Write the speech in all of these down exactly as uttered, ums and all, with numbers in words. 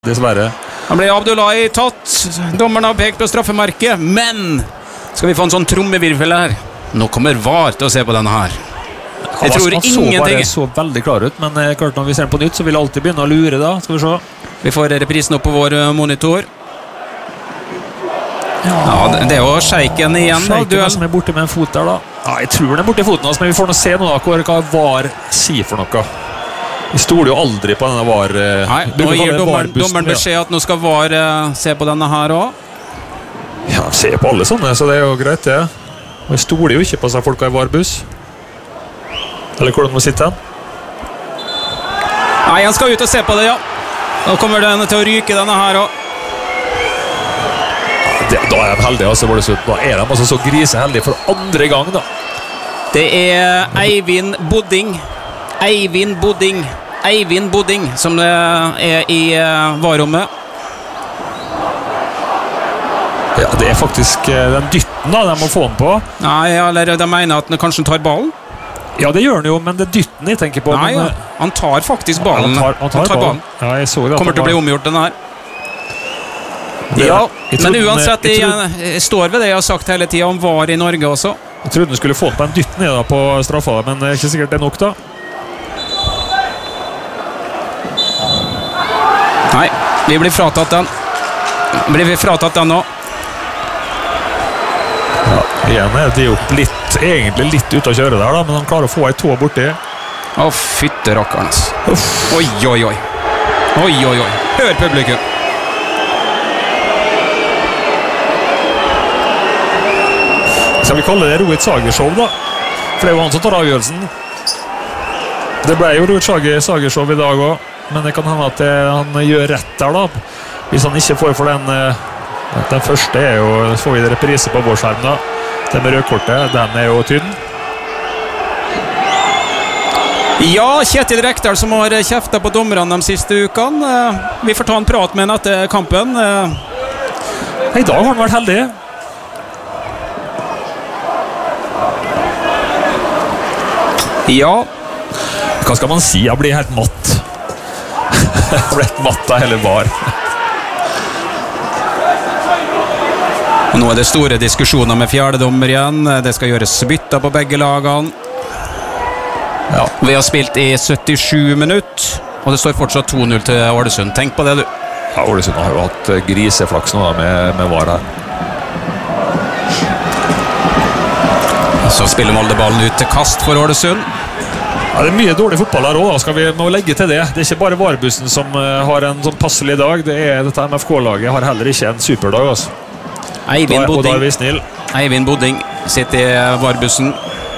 Dessverre. Han ble Abdullahi tatt. Dommeren har pekt på straffemerket, men skal vi få en sånn trommevirvel her? Nå kommer V A R til å se på denne her. Jeg tror han ingenting. Han så bare så veldig klar ut, men klart når vi ser den på nytt, så vil jeg alltid begynne å lure da. Skal vi se. Vi får reprisen opp på vår monitor. Ja, det er jo Sjeiken igjen da. Sjeiken som er borte med en fot der da. Ja, jeg tror den er borte i foten hans, men vi får nå se nå da, hva V A R sier for noe. Vi stoler jo aldri på denne V A R. Nei, nå gir dommeren, dommeren beskjed at nå skal V A R uh, se på denne her også. Ja, de ser på alle sånne, så det er jo greit det. Og jeg stoler jo ikke på seg folka i V A R-buss. Eller hvordan må sitte han? Nei, han skal ut og se på det, ja. Nå kommer den til å ryke denne her også. Det, da er de heldige, altså. Da er de altså så griseheldige for andre gang, da. Det er Eivind Bodding. Eivind Bodding. Eivind Bodding, som er i V A R-rommet. Ja, det er faktisk den dytten da, de må få den på. Nei, eller de mener at han kanskje tar ballen. Ja, det gjør han jo, men det er dytten jeg tenker på. Nei, men, ja. Han tar faktisk ballen. Ja, han tar, han tar, han tar ballen. ballen. Ja, jeg så det. Kommer til å bli omgjort den her. Det, ja, men uansett, jeg, jeg, jeg står ved det jeg har sagt hele tiden om V A R i Norge også. Jeg trodde han skulle få den på en dytt ned da, på straffa, men det er ikke sikkert det er nok da. Nei, vi blir fratatt den. Blir vi fratatt den nå? Ja, igjen er det jo litt, egentlig litt ute å kjøre der da, men han klarer å få ei tå borti. Å, fytte rakkeren. Oi, oi, oi. Oi, oi, oi. Hør publikum. Skal vi kalle det Rohit Sager-show da? For det er jo han som tar avgjørelsen. Det ble jo Rohit Sager-show i dag også, men det kan hende at det, han gjør rett der da. Hvis han ikke får for den, den første er jo, så får vi reprise på vår skjerm da. Den med rødkortet, den er jo tynn. Ja, Kjetil Rekdal som har kjeftet på dommerne de siste ukene. Vi får ta en prat med han etter kampen. I dag har han vært heldig. Ja. Hva skal man si? Jeg blir helt matt. Jeg ble helt matt av hele V A R. Og nå er det store diskusjoner med fjerdedommer igjen. Det skal gjøres bytter på begge lagene. Ja. Vi har spilt i syttisju minutter, og det står fortsatt to null til Ålesund. Tenk på det, du. Ja, Ålesund har jo hatt griseflaks nå da, med, med V A R her. Så spiller Molde ballen ut til kast for Ålesund. Ja, det er mye dårlig fotball her også, da skal vi må legge til det. Det er ikke bare V A R-bussen som uh, har en sånn passelig dag. Det er dette M F K-laget har heller ikke en superdag, altså. Eivind Bodding. Og da er vi snill. Eivind Bodding sitter i V A R-bussen.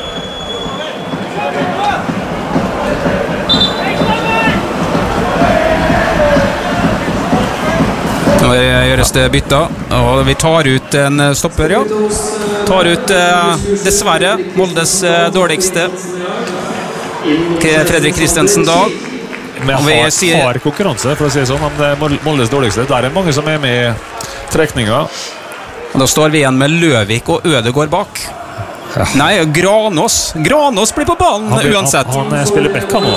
Nå gjøres det bytta, og vi tar ut en stopper, ja. Tar ut, eh, dessverre, Moldes eh, dårligste. Fredrik Kristensen da. Men har, sier... har konkurranse, for å si det sånn, om det er Moldes dårligste. Der er mange som er med i trekninga. Og da står vi igjen med Løvik og Ødegård bak. Ja. Nei, Granås. Granås blir på banen han blir, uansett. Han, han spiller back han nå.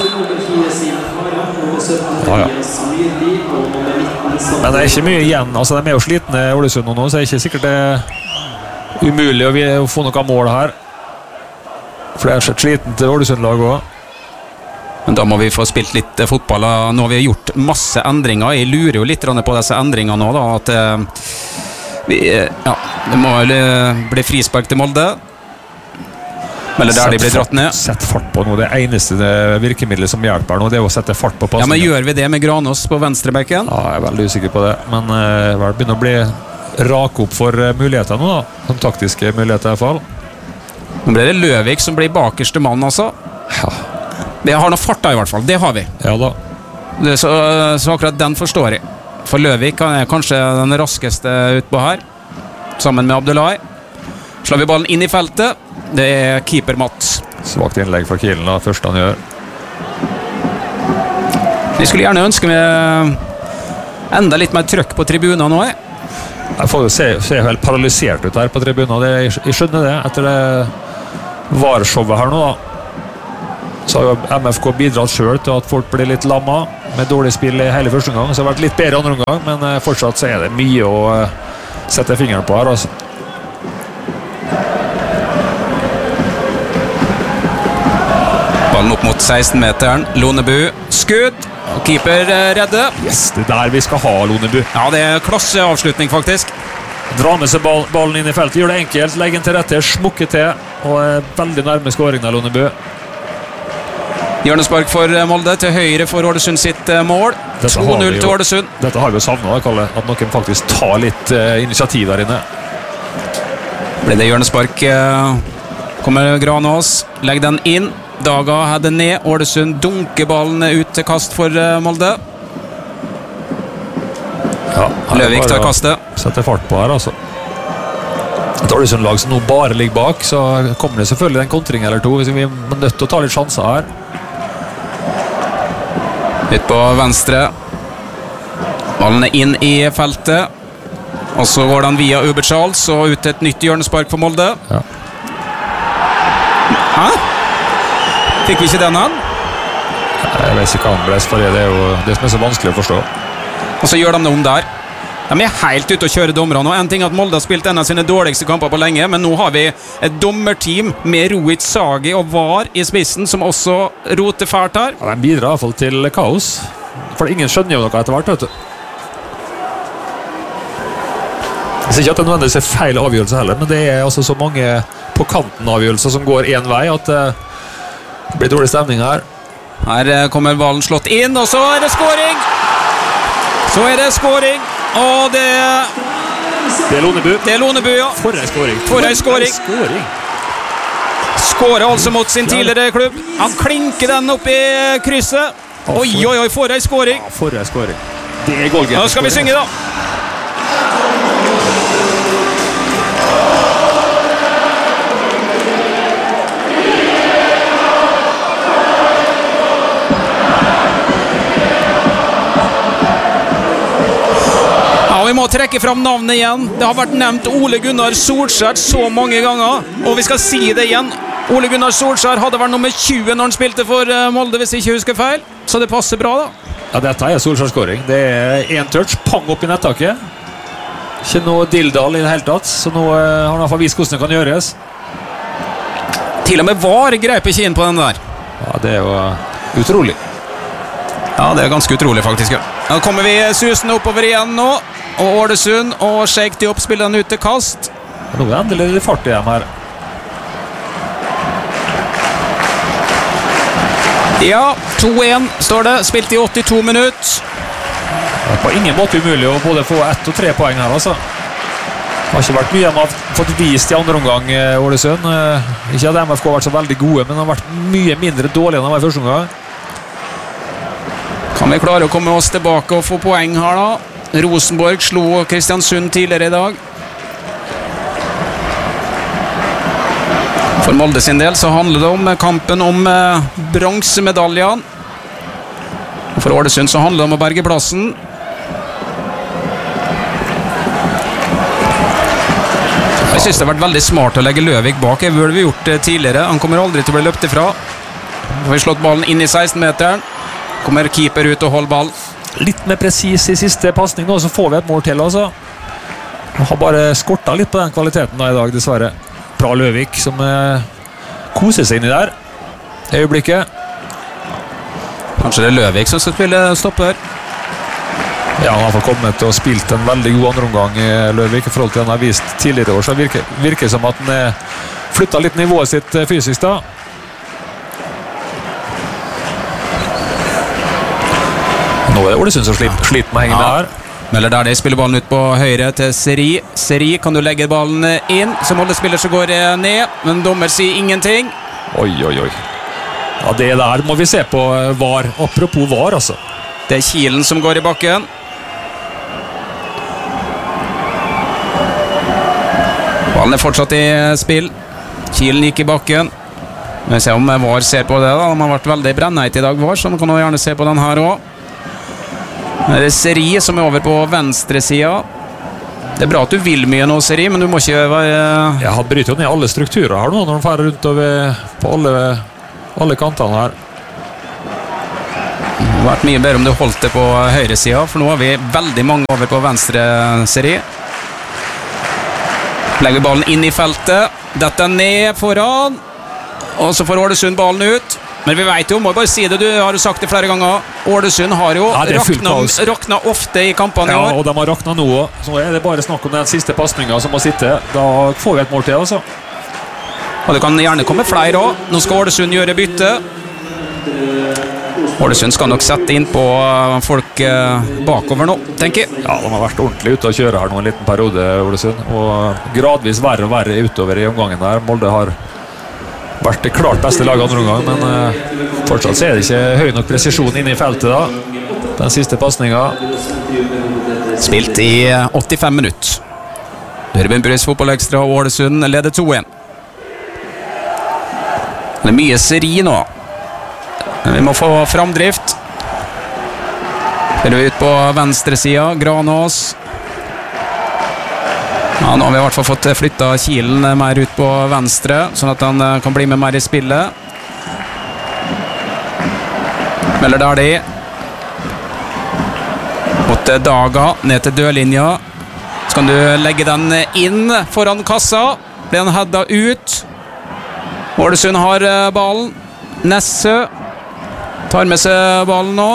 Ja, ja. Men det er ikke mye igjen. Altså, de er jo slitne i Ålesund nå, så det er ikke sikkert det er umulig å få noe mål her. For det er sett sliten til Ålesund-lag også. Men da må vi få spilt litt fotball. Nå har vi gjort masse endringer. Jeg lurer jo litt på disse endringene nå, da. At uh, vi, ja, det må bli frispark til Molde. Eller der de blir dratt ned. Sett fart på noe. Det eneste det virkemidlet som hjelper nå, det er å sette fart på passningen. Ja, men gjør vi det med Granås på venstrebekken? Ja, jeg er veldig usikker på det. Men uh, det begynner å bli rak opp for uh, muligheter nå, da. Som taktiske muligheter i hvert fall. Nå blir det Løvik som blir bakerste mann, altså. Ja. Vi har noe fart da, i hvert fall. Det har vi. Ja da. Det, så, så akkurat den forstår jeg. For Løvik han er kanskje den raskeste utpå her. Sammen med Abdullahi. Slår vi ballen inn i feltet. Det er keeper Mats. Svagt innlegg fra Kielen da, først han gjør. Vi skulle gjerne ønske med enda litt mer trøkk på tribunen nå. Jeg får jo se, se helt paralysert ut her på tribunen. Det, jeg, jeg skjønner det etter det V A R-showet her nå da. Så Så har jo M F K bidratt selv til at folk blir litt lamma med dårlig spill i hele første omgang. Så det har vært litt bedre andre omgang, men fortsatt så er det mye å sette fingeren på her, altså. Ballen opp mot seksten-meteren. Lonebu, skudd. Keeper redde. Yes, det er der vi skal ha Lonebu. Ja, det er klasseavslutning, faktisk. Dra med seg ball, ballen inn i feltet, gjør det enkelt, legger den til rette, smukker til, og er veldig nærme skåringen av Lonebu. Hjørnespark for Molde, til høyre for Ålesund sitt mål. to null til Ålesund. Dette har vi jo savnet, Kalle, at noen faktisk tar litt uh, initiativ der inne. Ble det hjørnespark, uh, kommer Granås, legger den inn. Daga hadde ned, Ålesund dunker ballen ut til kast for uh, Molde. Ja, Løvik tar kastet. Setter fart på her, altså. Et Ålesund-lag som nå bare ligger bak, så kommer det selvfølgelig en kontring eller to, hvis vi er nødt til å ta litt sjanser her. Ut på venstre. Ballen er inn i feltet. Og så går den via Uber Charles og ut til et nytt hjørnespark for Molde. Ja. Hæ? Fikk vi ikke den han? Jeg vet ikke hva han ble, for det er jo det som er så vanskelig å forstå. Og så gjør de det om der. De er helt ute å kjøre dommerne. En ting er at Molde har spilt en av sine dårligste kamper på lenge, men nå har vi et dommerteam med Rohit Sagi og Var i spissen, som også roter fælt her. Ja, de bidrar i hvert fall til kaos, for ingen skjønner jo noe etter hvert, vet du. Jeg sier ikke at det nødvendigvis er feil avgjørelse heller, men det er altså så mange på kanten avgjørelser som går en vei, at det blir dårlig stemning her. Her kommer ballen slått inn, og så er det skåring! Så er det skåring, og det Det er Lonebu. Det er Lonebu, ja. For en skåring. For en skåring. Skårer altså mot sin tidligere klubb. Han klinker den opp i krysset. Oi, oi, oi, for en skåring. Ja, for en skåring. Det er goalgetter. Nå skal vi synge, da. Vi må trekke fram navnet igjen. Det har vært nevnt Ole Gunnar Solskjær så mange ganger, og vi skal si det igjen. Ole Gunnar Solskjær hadde vært nummer tjue når han spilte for Molde, hvis jeg ikke husker feil, så det passer bra, da. Ja, dette er Solskjær-skåring. Det er en touch, pang opp i nettaket. Ikke noe dilldall i det hele tatt, så nå har han i hvert fall vist hvordan det kan gjøres. Til og med Var greip ikke inn på den der. Ja, det er jo utrolig. Ja, det er ganske utrolig, faktisk. Ja. Nå kommer vi susende oppover igjen nå. Og Ålesund og Sheikh Diop spiller den ut til kast. Nå er det endelig litt fart igjen her. Ja, to én står det. Spilt i åttito minutter. Det er på ingen måte umulig å både få ett og tre poeng her, altså. Det har ikke vært mye de har fått vist i andre omgang, Ålesund. Ikke at M F K har vært så veldig gode, men de har vært mye mindre dårlige enn de var i første omgang. Kan vi klare å komme oss tilbake og få poeng her, da? Rosenborg slo Kristiansund tidligere i dag. For Molde sin del så handler det om kampen om eh, bronsemedaljen. For Ålesund så handler det om å berge plassen. Jeg synes det har vært veldig smart å legge Løvik bak. Jeg burde vi gjort det tidligere. Han kommer aldri til å bli løpt ifra. Nå har vi slått ballen inn i seksten-meteren. Kommer keeper ut og holder ball. Litt mer presis i siste passning nå, så får vi et mål til, altså. Han har bare skortet litt på den kvaliteten da i dag, dessverre. Bra Løvik, som eh, koser seg inni der. I øyeblikket. Kanskje det er Løvik som skal spille stopper. Ja, han har fått kommet til å spilt en veldig god andre omgang i Løvik i forhold til den han har vist tidligere år, så det virker, virker som at han eh, flyttet litt nivået sitt eh, fysisk da. Nå er det Ålesund som sliter, sliter med å henge med her. Eller der de spiller ballen ut på høyre til Seri. Seri, kan du legge ballen inn? Som Molde-spiller så går det ned, men dommer sier ingenting. Oi, oi, oi. Ja, det der må vi se på Var. Apropos Var, altså. Det er Kielen som går i bakken. Ballen er fortsatt i spill. Kielen gikk i bakken. Vi ser om Var ser på det da. De har vært veldig brennheit i dag, Var, så man kan gjerne se på den her også. Det er Seri som er over på venstre siden. Det er bra at du vil mye nå, Seri, men du må ikke være... Ja, han bryter jo ned alle strukturer her nå, når han fer rundt over på alle, alle kantene her. Det hadde vært mye bedre om du holdt det på høyre siden, for nå har vi veldig mange over på venstre serie. Legger vi ballen inn i feltet. Dette ned foran. Og så får Ålesund ballen ut. Men vi vet jo, må bare si det, du har jo sagt det flere ganger. Ålesund har jo ja, rakna ofte i kampene i år. Ja, og de har rakna nå. Så er det bare snakk om den siste passningen som må sitte. Da får vi et mål til, altså. Og det kan gjerne komme flere også. Nå skal Ålesund gjøre bytte. Ålesund skal nok sette inn på folk bakover nå, tenker jeg. Ja, de har vært ordentlig ute å kjøre her nå en liten periode, Ålesund. Og gradvis verre og verre utover i omgangen der. Molde har vært det klart beste laget andre omgang, men uh, fortsatt så er det ikke høy nok presisjon inne i feltet da. Den siste passningen. Spilt i åttifem minutter. Dørben Brys fotballekstra og Ålesund leder to en. Det er mye seri nå. Vi må få framdrift. Er du ut på venstre siden, Granås. Ja, nå har vi i hvert fall fått flyttet Kielen mer ut på venstre, sånn at han kan bli med mer i spillet. Melder der de. Mot Daga, ned til dørlinja. Så kan du legge den inn foran kassa. Blir han headet ut. Ålesund har ballen. Nesse tar med seg ballen nå.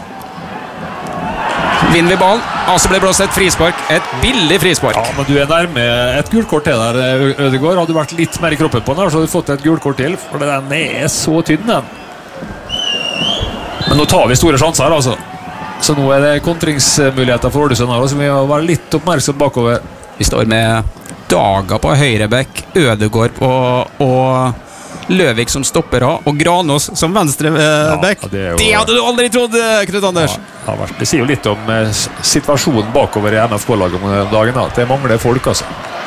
Vinner vi ballen. Altså ble blåst et frispark. Et billig frispark. Ja, men du er nærme et gult kort til der, Ødegaard. Hadde du vært litt mer i kroppen på den, så hadde du fått et gult kort til. For den er så tynn, den. Men nå tar vi store sjanser, altså. Så nå er det kontringsmuligheter for Ålesund her, så vi må være litt oppmerksom bakover. Vi står med Daga på høyrebekk, Ødegaard på og Løvik som stopper av, og Granås som venstrebekk. Ja, det, det hadde du aldri trodd, Knut Anders. Ja, det, det sier jo litt om eh, situasjonen bakover i M F K-laget om dagen. Da. Det mangler folk, altså.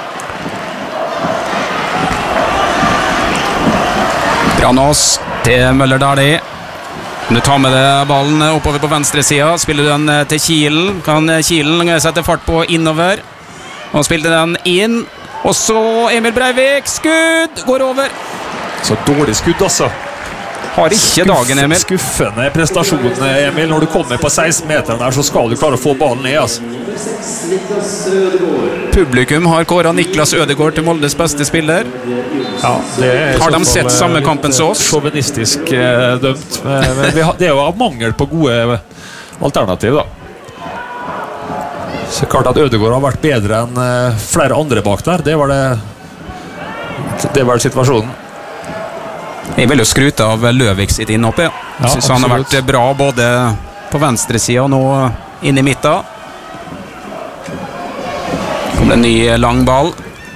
Granås til Møller Dali. Du tar med deg ballen oppover på venstre siden. Spiller du den til Kielen. Kan Kielen sette fart på innover. Og spiller den inn. Og så Emil Breivik. Skudd! Går over. Så dårlig skudd, altså. Har ikke Skuff, dagen, Emil. Skuffende prestasjon, Emil. Når du kommer på seksten meteren der, så skal du klare å få ballen ned, altså. Publikum har kåret Niklas Ødegaard til Moldes beste spiller. Ja, det er har de sett samme kampen som oss? Sjåvinistisk eh, dømt. Men vi har, det er jo mangel på gode alternativ, da. Så klart at Ødegaard har vært bedre enn eh, flere andre bak der. Det var det Det var situasjonen. Jeg vil jo skryte av Løvik sitt innhopp. Jeg ja, synes han har vært bra både på venstre siden og nå inn i midten. Kommer en ny lang ball.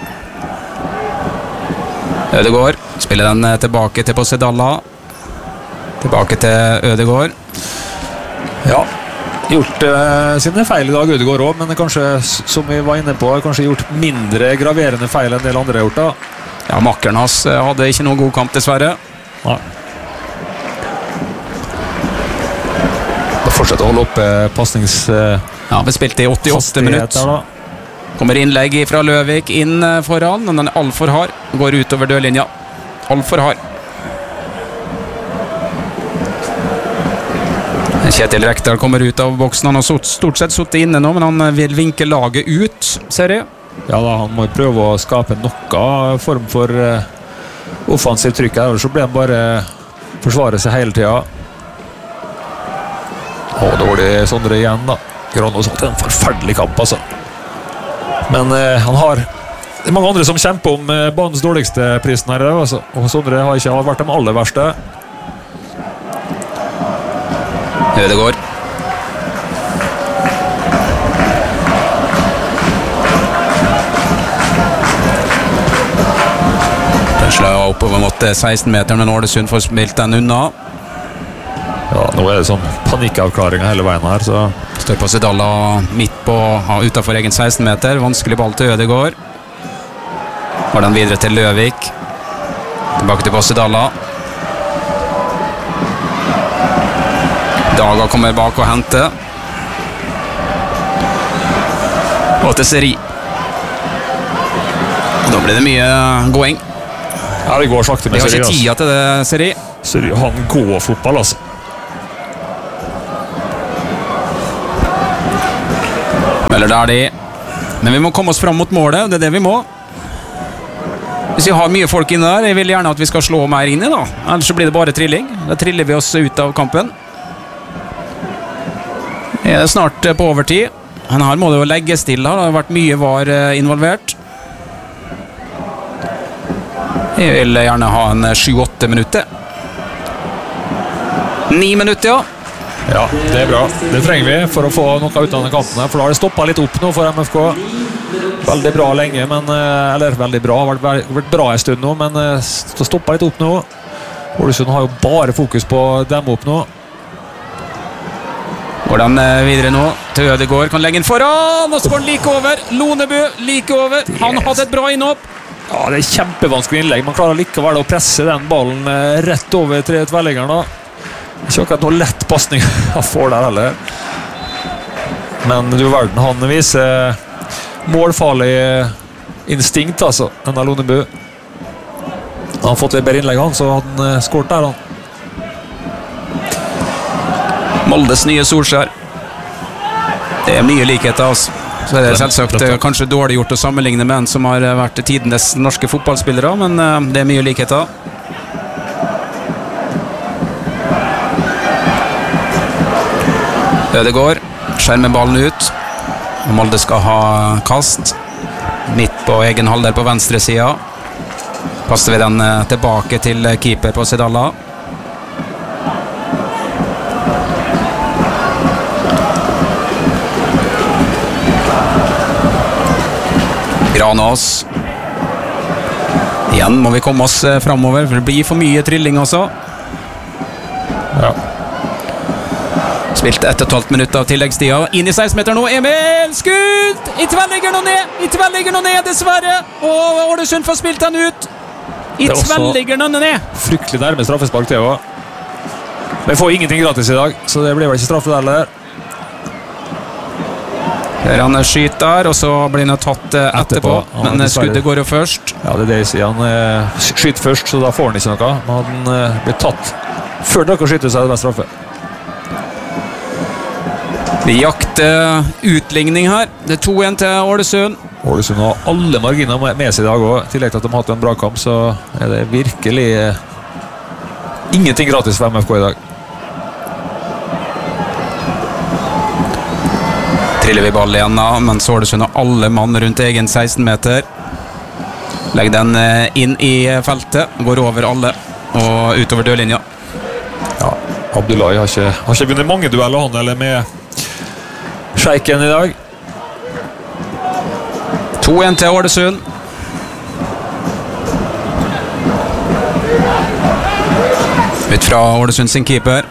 Ødegaard spiller den tilbake til Posedalla. Tilbake til Ødegaard. Ja, gjort uh, sine feil i dag, Ødegaard også, men kanskje, som vi var inne på, kanskje gjort mindre graverende feil enn en del andre har gjort da. Ja, makkeren hans hadde ikke noen god kamp, dessverre. Nei. Da fortsetter å holde opp passnings... Ja, vi spilte i åttiåtte minutter. Kommer innlegg fra Løvik inn foran, men den er alt for hard. Går utover dørlinja. Alt for hard. Kjetil Rekdal kommer ut av boksen. Han har stort sett suttet inne nå, men han vil vinke laget ut, ser jeg. Ja da, han må prøve å skape noe form for uh, offensivt trykk her, så blir han bare forsvare seg hele tida. Å, dårlig Sondre igjen da. Granås har en forferdelig kamp, altså. Men uh, han har det er mange andre som kjemper om uh, banens dårligste prisen her, altså. Og Sondre har ikke vært de aller verste. Ødegaard. Slår oppover mot seksten meter når Ålesund får spilt den unna. Ja, nå er det sånn panikkavklaringen hele veien her, så... Står på Sedalla midt på, ja, utenfor egen seksten meter. Vanskelig ball til Ødegaard. Har den videre til Løvik. Tilbake til Posedalla. Daga kommer bak og henter. Og til Seri. Da blir det mye gåing. Ja, det går sakte med Seri. Vi har ikke tida til det, Seri. Seri, han går fotball, altså. Eller det er det. Men vi må komme oss fram mot målet, det er det vi må. Hvis vi har mye folk inne der, jeg vil gjerne at vi skal slå mer inn i da. Ellers så blir det bare trilling. Da triller vi oss ut av kampen. Det er snart på overtid. Men her må det jo legges til. Det har vært mye var involvert. Jeg vil gjerne ha en sju-åtte minutter. Ni minutter, ja. Ja, det er bra. Det trenger vi for å få noe ut av denne kampen her, for da har det stoppet litt opp nå for M F K. Veldig bra lenge, men, eller veldig bra, det har vært bra en stund nå, men det stoppet litt opp nå. Ålesund har jo bare fokus på å demme opp nå. Går den videre nå til Ødegaard, kan legge den foran, og så går den like over. Lonebu, like over. Han hadde et bra innhopp. Ja, det er kjempevanskelig innlegg. Man klarer likevel å presse den ballen rett over til tverrleggeren da. Ikke akkurat noe lett passning han får der heller. Men du verden, han viser målfarlig instinkt, altså, denne Lonebu. Han har fått litt bedre innlegg, han, så han skåret der, han. Moldes nye Solskjær. Det er mye likheter, altså. Så er det selvsagt kanskje dårlig gjort å sammenligne med en som har vært tidenes norske fotballspillere, men det er mye likheter. Ødegaard skjermer ballen ut. Molde skal ha kast. Midt på egen halvdel på venstre sida. Kaster vi den tilbake til keeper på Sedalla. Granås. Igjen må vi komme oss fremover, for det blir for mye trilling også. Ja. Spilt ett og et halvt minutt av tilleggstida. Inn i seksten-meter nå. Emil skudd! I tverrlegger nå ned! I tverrlegger nå ned, dessverre! Og Ålesund får spilt den ut. I tverrlegger nå ned. Fryktelig nærme straffespark til også. Vi får ingenting gratis i dag, så det blir vel ikke straffe der eller? Der han skyter der, og så blir han tatt etterpå. etterpå. Men skuddet går jo først. Ja, det er det jeg sier. Han skyter først, så da får han ikke noe. Men han blir tatt før dere skyter, så er det bare straffe. Vi jakter utligning her. Det er to en til Ålesund. Ålesund har alle marginer med seg i dag også. I tillegg til at de har hatt en bra kamp, så er det virkelig ingenting gratis for M F K i dag. Triller vi ball igjen da, mens Ålesund har alle mann rundt egen seksten-meter. Legg den inn i feltet. Går over alle og utover dørlinja. Ja, Abdullahi har ikke, har ikke vunnet mange dueller han eller med Sjeiken i dag. to en til Ålesund. Ut fra Ålesund sin keeper.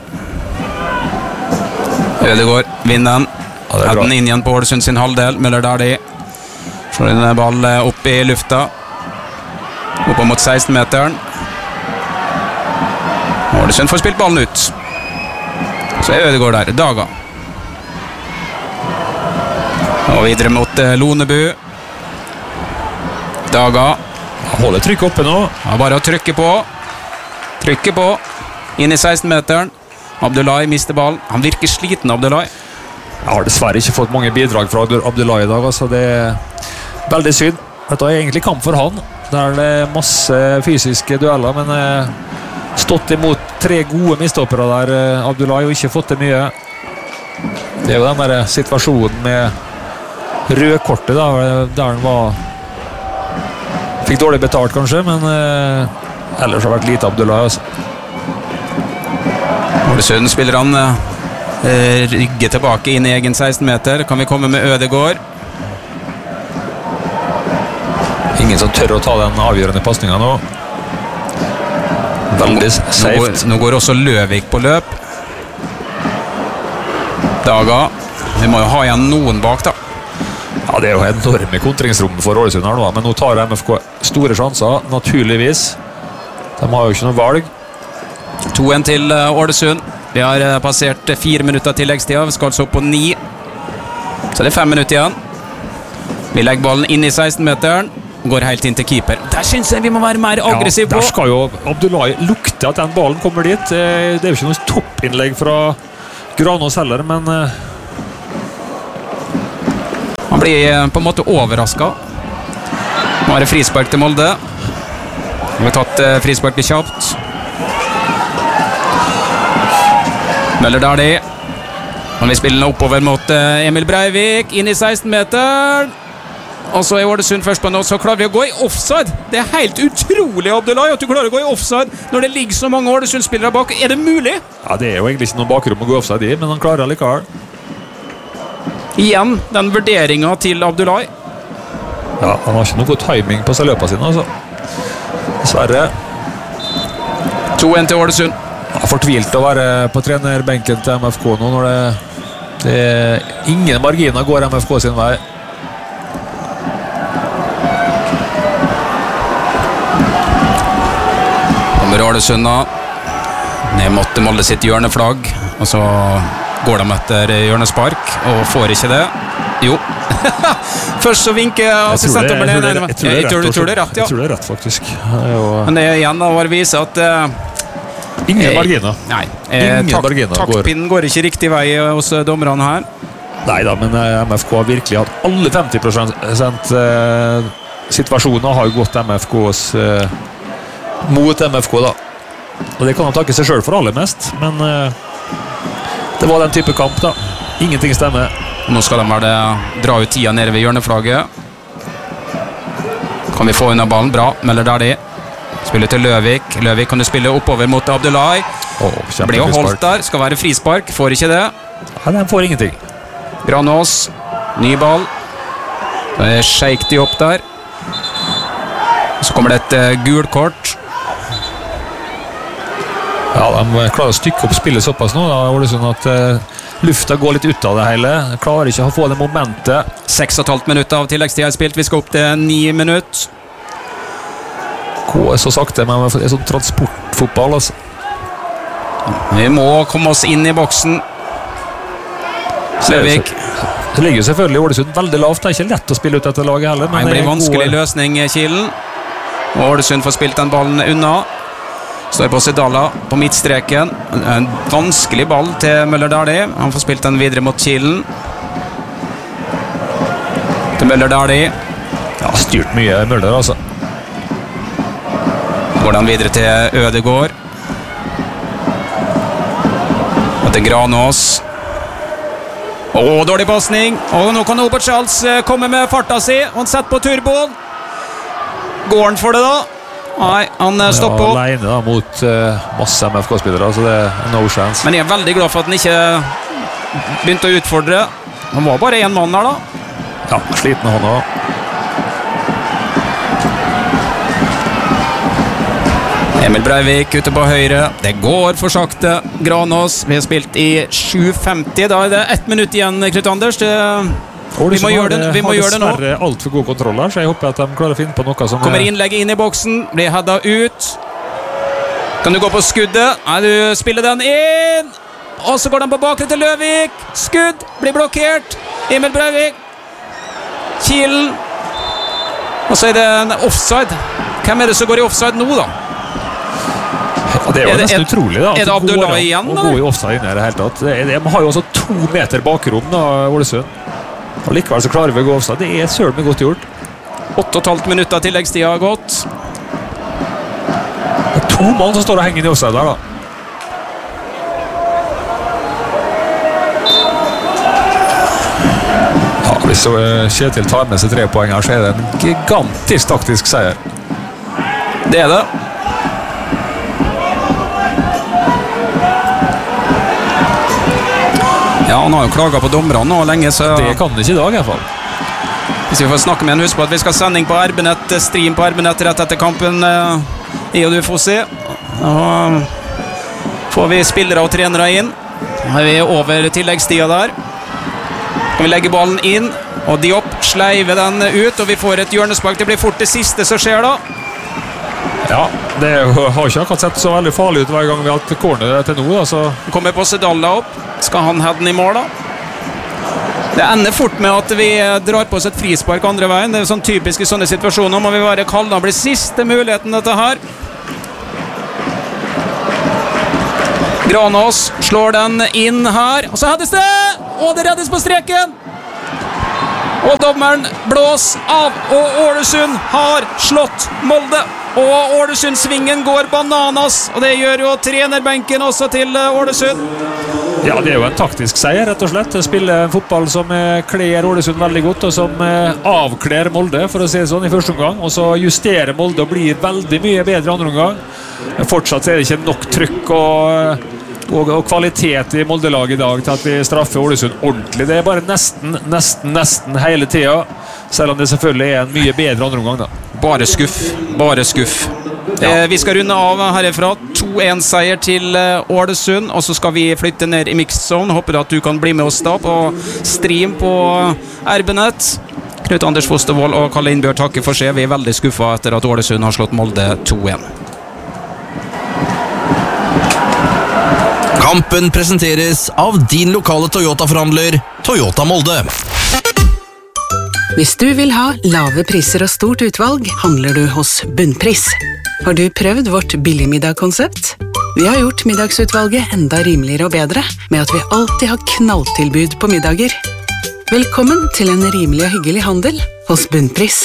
Ødegaard vinner den. Ja, den inn igjen på Ålesund sin halvdel. Møller Dæhlie slår en ball opp i lufta. Opp mot seksten-meteren. Ålesund får spilt ballen ut. Så er Ødegaard der. Daga. Og videre mot Lonebu. Daga. Han holder trykket oppe nå. Ja, bare å trykke på. Trykke på. Inn i seksten-meteren. Abdullahi mister ballen. Han virker sliten, Abdullahi. Jeg har dessverre ikke fått mange bidrag fra Abdullahi i dag, altså det er veldig synd. Dette er egentlig kamp for han. Der er det masse fysiske dueller, men eh, stått imot tre gode mistoppere der, eh, Abdullahi, og ikke fått det mye. Det er jo den der situasjonen med rødkortet da, der han var fikk dårlig betalt kanskje, men eh, ellers har det vært lite Abdullahi, altså. Ålesund spiller han eh, rygge tilbake inn i egen seksten-meter. Kan vi komme med Ødegaard? Ingen som tør å ta den avgjørende passningen nå. Veldig safe. Nå går, nå går også Løvik på løp. Daga. Vi må jo ha igjen noen bak da. Ja, det er jo enorme kontringsrom for Ålesund her nå, men nå tar M F K store sjanser, naturligvis. De har jo ikke noe valg. to en til Ålesund. Vi har passert fire minutter tilleggstida. Vi skal altså opp på ni. Så det er fem minutter igjen. Vi legger ballen inn i seksten-meteren. Går helt inn til keeper. Der synes jeg vi må være mer aggressiv på. Ja, der skal jo Abdullahi lukte at den ballen kommer dit. Det er jo ikke noe toppinnlegg fra Granås heller, men Han blir på en måte overrasket. Nå er det frispark til Molde. Vi har tatt uh, frisparket kjapt. Møller der det. Og vi spiller den oppover mot uh, Emil Breivik. Inn i seksten-meteren. Og så er Ålesund først på nå, så klarer vi å gå i offside. Det er helt utrolig, Abdullahi, at du klarer å gå i offside når det ligger så mange Ålesund-spillere bak. Er det mulig? Ja, det er jo egentlig ikke noen bakrom å gå offside i, men han klarer allikevel. Igjen, den vurderingen til Abdullahi. Ja, han har ikke noe god timing på seg løpet sine, altså. Dessverre. to en til Ålesund. Ja, fortvilt å være på trenerbenken til M F K nå, når det, det er ingen marginer går M F K sin vei. Kommer Ålesund da. Ned måtte Molde sitt hjørneflagg, og så går de etter hjørnespark, og får ikke det. Jo. Først så vinker assistenten med den. Jeg tror det er rett, tror det er rett, ja. Jeg tror det er rett, faktisk. Jo. Men det er igjen da, å vise at uh, ingen marginer. Nei, eh, ingen tak, marginer taktpinnen går ikke riktig vei hos dommerne her. Neida, men M F K har virkelig hatt alle femti prosent uh, situasjoner har jo gått M F K's uh, mot M F K da. Og det kan han takke seg selv for aller mest, men uh, det var den type kamp da. Ingenting stemmer. Nå skal de vel dra ut tida nede ved hjørneflagget. Kan vi få unna ballen? Bra, Møller der det. Spiller til Løvik. Løvik kan du spille oppover mot Abdullahi. Oh, blir jo holdt der, skal være frispark. Får ikke det. Ja, den får ingenting. Granås, ny ball. Det er shake de opp der. Så kommer det et uh, gult kort. Ja, de klarer å stykke opp spillet såpass nå, da var det sånn at uh, lufta går litt ut av det hele. De klarer ikke å få det momentet. Seks og et halvt minutter av tilleggstid er spilt. Vi skal opp til ni minutter. Går så sakte, men det er sånn transportfotball, altså. Vi må komme oss inn i boksen. Løvik. Det ligger jo selvfølgelig Ålesund veldig lavt. Det er ikke lett å spille ut dette laget heller. Men det blir vanskelig går... løsning, Kilen. Ålesund får spilt den ballen unna. Står på Sedala på midtstreken. En vanskelig ball til Møller Dali. Han får spilt den videre mot Kilen. Til Møller Dali. Ja, styrt mye Møller, altså. Går den videre til Ødegård. Og til Granås. Åh, dårlig passning. Og nå kan Robert Charles komme med farta si. Han setter på turboen. Går han for det da? Nei, han stopper opp. Ja, alene da, mot uh, masse M F K-spillere, så det er no chance. Men jeg er veldig glad for at han ikke begynte å utfordre. Han var bare en mann her da. Ja, sliten han også. Emil Breivik ute på høyre. Det går for sakte. Granås, vi har spilt i sju femti. Da er det ett minutt igjen, Knut Anders. Det, vi må gjøre det, vi må gjøre det nå. Har dessverre alt for gode kontroller, så jeg håper at de klarer å finne på noe som... Kommer innlegget inn i boksen, blir headet ut. Kan du gå på skuddet? Nei, du spiller den inn. Og så går den på bakre til Løvik. Skudd, blir blokkert. Emil Breivik. Kilen. Og så er det en offside. Hvem er det som går i offside nå da? Ja, det er jo er nesten det, utrolig da. Er det Abdullahi igjen? Å gå i offside inn i det hele tatt. De har jo også to meter bakrom da, Ålesund. Og likevel så klarer vi å gå offside. Det er søren godt gjort. Åtte og et halvt minutter tilleggstida har gått. Det er to mann som står og henger i offside der da. Ja, hvis Kjetil tar med seg tre poeng her, så er det en gigantisk taktisk seier. Det er det. Ja, han har jo klaget på dommerne nå lenge, så... Det kan han ikke i dag, i hvert fall. Hvis vi får snakke med en, husk på at vi skal ha sending på R B Nett, stream på R B Nett rett etter kampen i og du får se. Da får vi spillere og trenere inn. Da er vi over tilleggstida der. Kan vi legge ballen inn, og Diop sleiver den ut, og vi får et hjørnespark. Det blir fort det siste som skjer da. Ja, det har ikke akkurat sett så veldig farlig ut hver gang vi har hatt corner til nå da, så... Kommer på Sedalla opp. Skal han ha den i mål da? Det ender fort med at vi drar på oss et frispark andre veien. Det er sånn typisk i sånne situasjoner. Må vi være kalde. Det blir siste muligheten dette her. Granås slår den inn her. Og så haddes det! Og det reddes på streken! Og dommeren blås av, og Ålesund har slått Molde. Og Ålesund-svingen går bananas, og det gjør jo trenerbenken også til Ålesund. Ja, det er jo en taktisk seier, rett og slett. Spille en fotball som kler Ålesund veldig godt, og som avkler Molde, for å si det sånn, i første omgang. Og så justerer Molde og blir veldig mye bedre i andre omgang. Fortsatt er det ikke nok trykk og, og, og kvalitet i Molde-laget i dag til at vi straffer Ålesund ordentlig. Det er bare nesten, nesten, nesten hele tida, selv om det selvfølgelig er en mye bedre andre omgang da. Bare skuff, bare skuff. Ja. Eh, vi skal runde av herifra. to en seier til eh, Ålesund, og så skal vi flytte ned i Mixed Zone. Håper at du kan bli med oss da på stream på R B Nett. Knut Anders Fostervold og Kalle Innbjørn takker for seg. Vi er veldig skuffa etter at Ålesund har slått Molde to en. Kampen presenteres av din lokale Toyota-forhandler, Toyota Molde. Hvis du vil ha lave priser og stort utvalg, handler du hos Bunnpris. Har du prøvd vårt billigmiddagkonsept? Vi har gjort middagsutvalget enda rimeligere og bedre, med at vi alltid har knalltilbud på middager. Velkommen til en rimelig og hyggelig handel hos Bunnpris.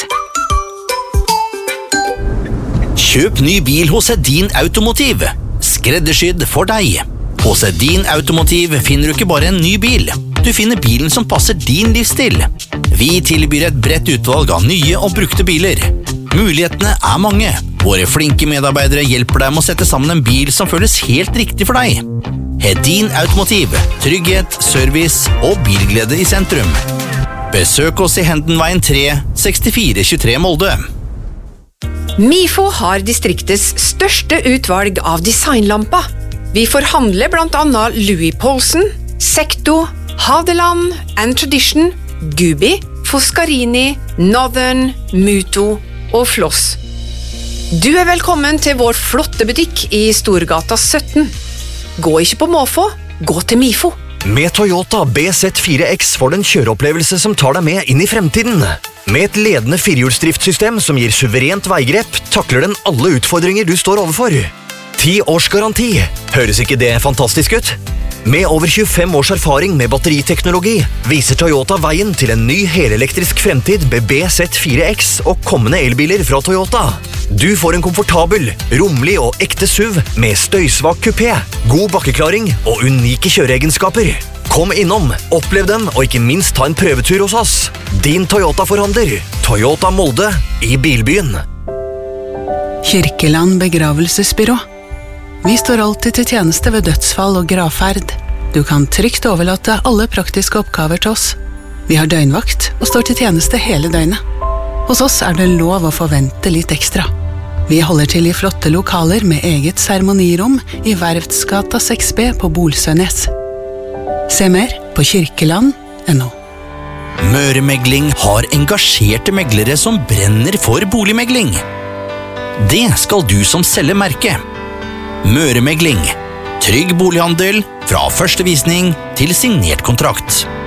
Kjøp ny bil hos Edin Automotiv. Skreddersydd for deg. Hos Edin Automotiv finner du ikke bare en ny bil. Du finner bilen som passer din livsstil. Vi tilbyr et bredt utvalg av nye og brukte biler. Mulighetene er mange. Våre flinke medarbeidere hjelper deg med å sette sammen en bil som føles helt riktig for deg. Edin Automotiv. Trygghet, service og bilglede i sentrum. Besøk oss i Hendenveien tre, sekstifire tjuetre Molde. Mifo har distriktets største utvalg av designlamper. Vi forhandler blant annet Louis Poulsen, Secto, Hadeland and Tradition, Gubi, Foscarini, Northern, Muto og Floss. Du er velkommen til vår flotte butikk i Storgata sytten. Gå ikke på måfå, gå til Mifo. Med Toyota B Z fire X får du en kjøreopplevelse som tar deg med inn i fremtiden. Med et ledende firehjulsdriftssystem som gir suverent veigrep, takler den alle utfordringer du står overfor. ti års garanti. Høres ikke det fantastisk ut? Med over tjuefem års erfaring med batteriteknologi viser Toyota veien til en ny helelektrisk fremtid med B Z fire X og kommende elbiler fra Toyota. Du får en komfortabel, rommelig og ekte S U V med støysvak kupé, god bakkeklaring og unike kjøreegenskaper. Kom innom, opplev den og ikke minst ta en prøvetur hos oss. Din Toyota-forhandler, Toyota Molde i Bilbyen. Kirkeland begravelsesbyrå. Vi står alltid til tjeneste ved dødsfall og gravferd. Du kan trygt overlate alle praktiske oppgaver til oss. Vi har døgnvakt og står til tjeneste hele døgnet. Hos oss er det lov å forvente litt ekstra. Vi holder til i flotte lokaler med eget seremonirom i Verftsgata seks B på Bolsønes. Se mer på kirkeland punktum no. Møremegling har engasjerte meglere som brenner for boligmegling. Det skal du som selger merke. Møremegling. Trygg bolighandel fra første visning til signert kontrakt.